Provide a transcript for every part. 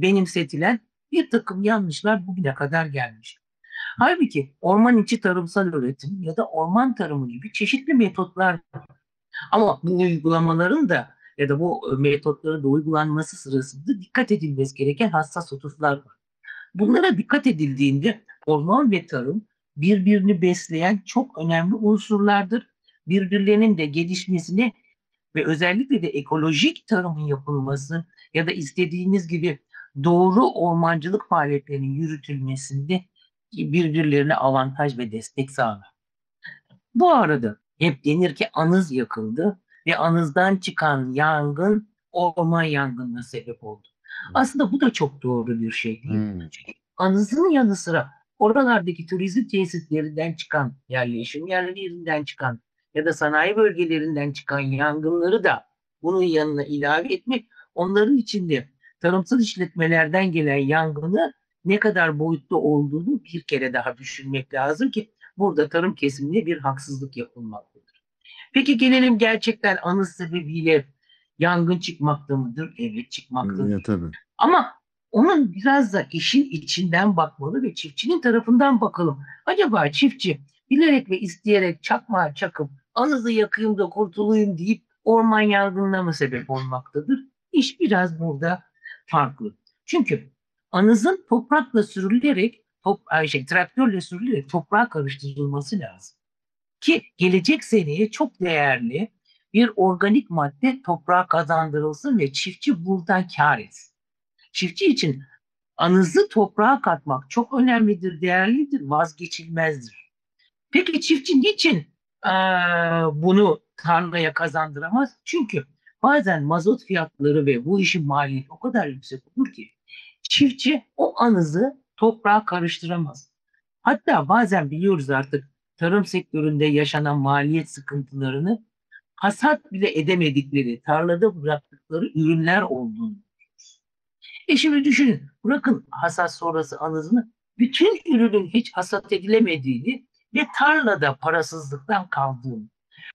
benimsetilen bir takım yanlışlar bugüne kadar gelmiş. Halbuki orman içi tarımsal üretim ya da orman tarımı gibi çeşitli metotlar var. Ama bu uygulamaların da ya da bu metotların da uygulanması sırasında dikkat edilmesi gereken hassas hususlar var. Bunlara dikkat edildiğinde orman ve tarım birbirini besleyen çok önemli unsurlardır. Birbirlerinin de gelişmesine ve özellikle de ekolojik tarımın yapılması ya da istediğiniz gibi doğru ormancılık faaliyetlerinin yürütülmesinde birbirlerine avantaj ve destek sağlar. Bu arada hep denir ki anız yakıldı ve anızdan çıkan yangın orman yangınına sebep oldu. Aslında bu da çok doğru bir şey değil. Hmm. Çünkü anızın yanı sıra oralardaki turizm tesislerinden çıkan, yerleşim yerlerinden çıkan ya da sanayi bölgelerinden çıkan yangınları da bunun yanına ilave etmek, onların içinde tarımsal işletmelerden gelen yangını ne kadar boyutlu olduğunu bir kere daha düşünmek lazım ki burada tarım kesimine bir haksızlık yapılmaktadır. Peki gelelim, gerçekten anız sebebiyle yangın çıkmakta mıdır? Evet, Ya çıkmaktadır. tabii. Ama onun biraz da işin içinden bakmalı ve çiftçinin tarafından bakalım. Acaba çiftçi bilerek ve isteyerek çakmağı çakıp anızı yakayım da kurtulayım deyip orman yangınına mı sebep olmaktadır? İş biraz burada farklı. Çünkü anızın toprakla sürülerek, traktörle sürülerek toprağa karıştırılması lazım. Ki gelecek seneye çok değerli bir organik madde toprağa kazandırılsın ve çiftçi buradan kâr etsin. Çiftçi için anızı toprağa katmak çok önemlidir, değerlidir, vazgeçilmezdir. Peki çiftçi niçin bunu tarlaya kazandıramaz? Çünkü bazen mazot fiyatları ve bu işin maliyeti o kadar yüksek olur ki çiftçi o anızı toprağa karıştıramaz. Hatta bazen biliyoruz artık tarım sektöründe yaşanan maliyet sıkıntılarını hasat bile edemedikleri, tarlada bıraktıkları ürünler olduğunu. Şimdi düşünün, bırakın hasat sonrası anızını, bütün ürünün hiç hasat edilemediğini ve tarlada parasızlıktan kaldığını.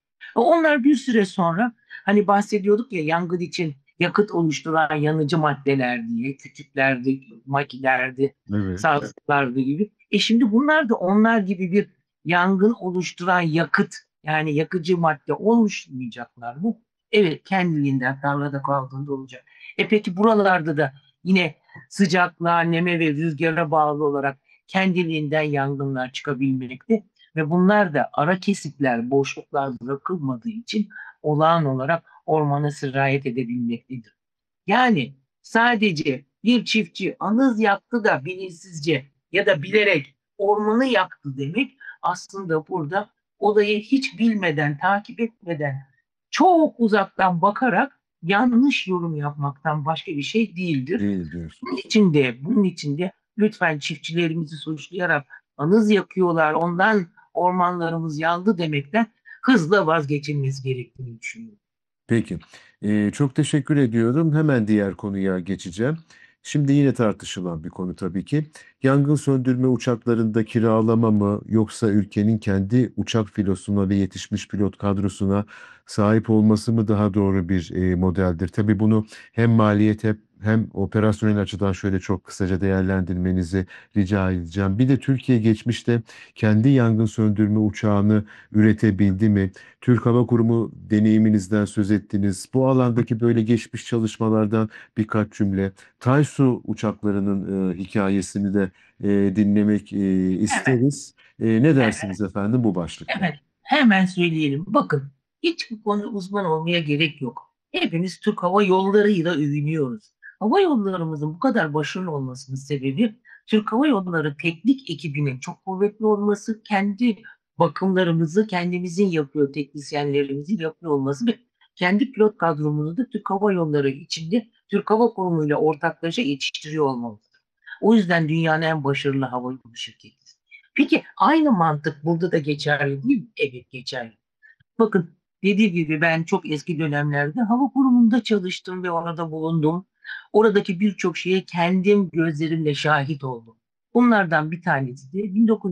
Onlar bir süre sonra, hani bahsediyorduk ya yangın için yakıt oluşturan yanıcı maddeler diye, kütüklerdi, makilerdi, Evet. sazlardı gibi. Şimdi bunlar da onlar gibi bir yangın oluşturan yakıt, yani yakıcı madde oluşmayacaklar mı? Evet, kendiliğinden tarlada kaldığında olacak. Peki buralarda da yine sıcaklığa, neme ve rüzgara bağlı olarak kendiliğinden yangınlar çıkabilmekte ve bunlar da ara kesitler, boşluklar bırakılmadığı için olağan olarak ormana sirayet edebilmektedir. Yani sadece bir çiftçi anız yaktı da bilinçsizce ya da bilerek ormanı yaktı demek, aslında burada olayı hiç bilmeden, takip etmeden, çok uzaktan bakarak yanlış yorum yapmaktan başka bir şey değildir. Değil diyorsun. Bunun için de lütfen çiftçilerimizi suçlayarak anız yakıyorlar, ondan ormanlarımız yandı demekten hızla vazgeçilmesi gerektiğini düşünüyorum. Peki. Çok teşekkür ediyorum. Hemen diğer konuya geçeceğim. Şimdi yine tartışılan bir konu tabii ki. Yangın söndürme uçaklarında kiralama mı yoksa ülkenin kendi uçak filosuna ve yetişmiş pilot kadrosuna sahip olması mı daha doğru bir modeldir? Tabii bunu hem maliyet hem operasyonel açıdan şöyle çok kısaca değerlendirmenizi rica edeceğim. Bir de Türkiye geçmişte kendi yangın söndürme uçağını üretebildi mi? Türk Hava Kurumu deneyiminizden söz ettiniz. Bu alandaki böyle geçmiş çalışmalardan birkaç cümle. Taysu uçaklarının hikayesini de dinlemek Evet, isteriz. Ne evet, dersiniz efendim bu başlıkta? evet. Hemen söyleyelim. Bakın, hiç bu konu uzman olmaya gerek yok. Hepimiz Türk Hava Yolları'yla övünüyoruz. Hava yollarımızın bu kadar başarılı olmasının sebebi Türk Hava Yolları teknik ekibinin çok kuvvetli olması, kendi bakımlarımızı kendimizin yapıyor, teknisyenlerimizin yapıyor olması ve kendi pilot kadromuzu da Türk Hava Yolları içinde Türk Hava Kurumu ile ortaklaşa yetiştiriyor olmamız. O yüzden dünyanın en başarılı hava yolu şirketiyiz. Peki aynı mantık burada da geçerli değil mi? Evet, geçerli. Bakın, dediğim gibi ben çok eski dönemlerde hava kurumunda çalıştım ve orada bulundum. Oradaki birçok şeye kendim gözlerimle şahit oldum. Bunlardan bir tanesi de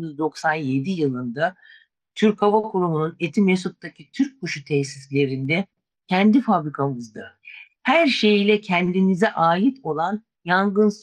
1997 yılında Türk Hava Kurumu'nun Etimesgut'taki Türk Kuşu tesislerinde, kendi fabrikamızda her şeyle kendinize ait olan yangın